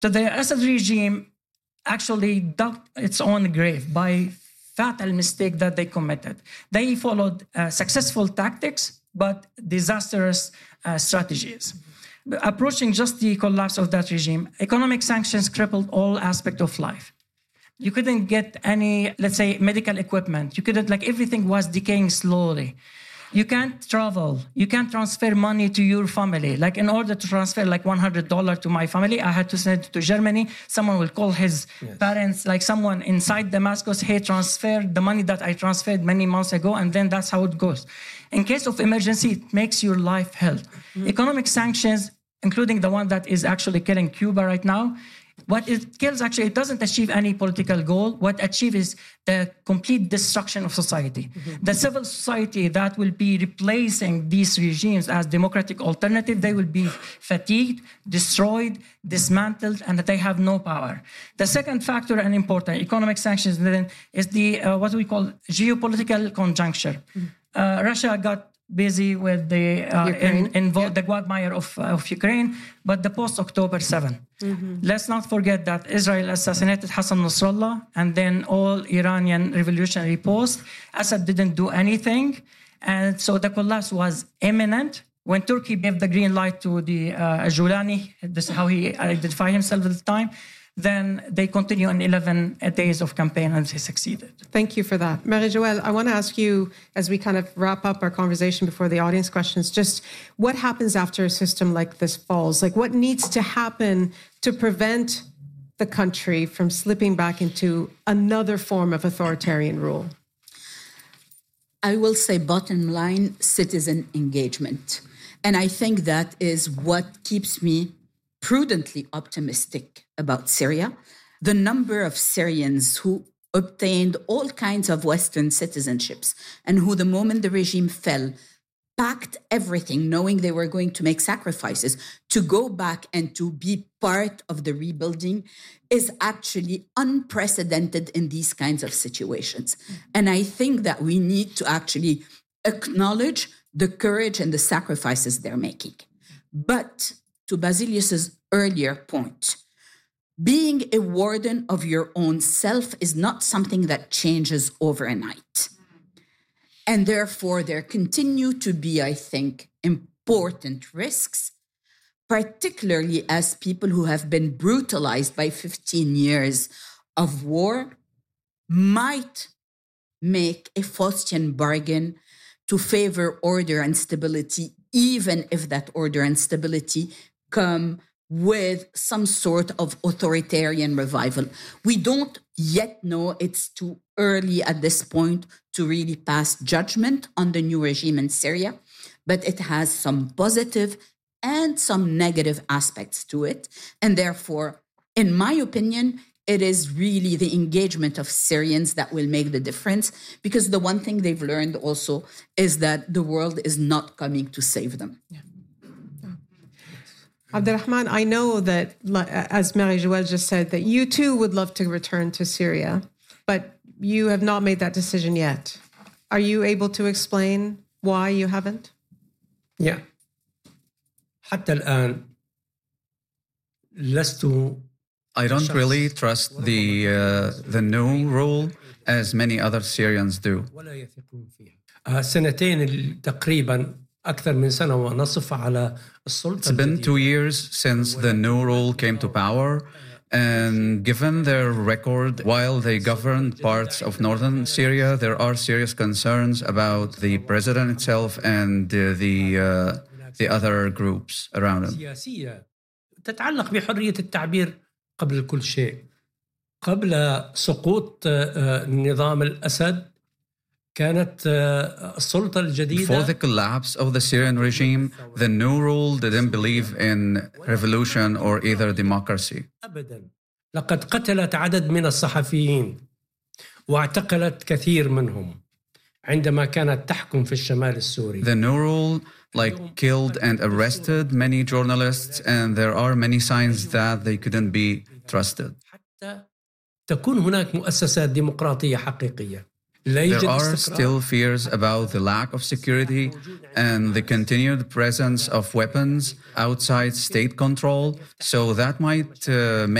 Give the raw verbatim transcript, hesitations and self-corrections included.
So the Assad regime actually dug its own grave by fatal mistake that they committed. They followed uh, successful tactics, but disastrous uh, strategies. Approaching just the collapse of that regime, economic sanctions crippled all aspects of life. You couldn't get any, let's say, medical equipment. You couldn't, like, everything was decaying slowly. You can't travel. You can't transfer money to your family. Like, in order to transfer like one hundred dollars to my family, I had to send it to Germany. Someone will call his yes. parents, like someone inside Damascus, hey, transfer the money that I transferred many months ago, and then that's how it goes. In case of emergency, it makes your life hell. Mm-hmm. Economic sanctions, including the one that is actually killing Cuba right now, what it kills, actually, it doesn't achieve any political goal. What it achieves is the complete destruction of society. Mm-hmm. The civil society that will be replacing these regimes as democratic alternative, they will be fatigued, destroyed, dismantled, and they have no power. The second factor, and important, economic sanctions, then, is the uh, what we call geopolitical conjuncture. Mm-hmm. Uh, Russia got busy with the uh, in, invo- yep. the quagmire of, uh, of Ukraine, but the post-October seventh. Mm-hmm. Let's not forget that Israel assassinated Hassan Nasrallah, and then all Iranian revolutionary posts. Assad didn't do anything, and so the collapse was imminent. When Turkey gave the green light to the uh, Julani, this is how he identified himself at the time, then they continue in eleven days of campaign, and they succeeded. Thank you for that. Marie-Joëlle, I want to ask you, as we kind of wrap up our conversation before the audience questions, just what happens after a system like this falls? Like, what needs to happen to prevent the country from slipping back into another form of authoritarian rule? I will say, bottom line, citizen engagement. And I think that is what keeps me prudently optimistic about Syria. The number of Syrians who obtained all kinds of Western citizenships and who, the moment the regime fell, packed everything, knowing they were going to make sacrifices, to go back and to be part of the rebuilding is actually unprecedented in these kinds of situations. And I think that we need to actually acknowledge the courage and the sacrifices they're making. But to Basilius's earlier point, being a warden of your own self is not something that changes overnight. And therefore, there continue to be, I think, important risks, particularly as people who have been brutalized by fifteen years of war might make a Faustian bargain to favor order and stability, even if that order and stability come with some sort of authoritarian revival. We don't yet know. It's too early at this point to really pass judgment on the new regime in Syria, but it has some positive and some negative aspects to it. And therefore, in my opinion, it is really the engagement of Syrians that will make the difference, because the one thing they've learned also is that the world is not coming to save them. Yeah. Abdulrahman, I know that, as Marie-Joëlle just said, that you too would love to return to Syria, but you have not made that decision yet. Are you able to explain why you haven't? Yeah. حتى الآن لست I don't really trust the uh, the new rule as many other Syrians do. سنتين تقريبا أكثر من سنة ونصف على السلطة. It's been two years since the new rule came to power, and given their record while they governed parts of northern Syria, there are serious concerns about the president itself and the the, uh, the other groups around him. سياسية تتعلق بحرية التعبير قبل كل شيء. قبل سقوط نظام الأسد كانت السلطة الجديدة. Before the collapse of the Syrian regime, the new rule didn't believe in revolution or either democracy. أبداً. لقد قتلت عدد من الصحفيين واعتقلت كثير منهم عندما كانت تحكم في الشمال السوري. The new rule like killed and arrested many journalists, and there are many signs that they couldn't be trusted. حتى تكون هناك مؤسسات ديمقراطية حقيقية. لا يوجد There are استقرار. still fears about the lack of security and the continued presence of weapons outside state control. So that might uh,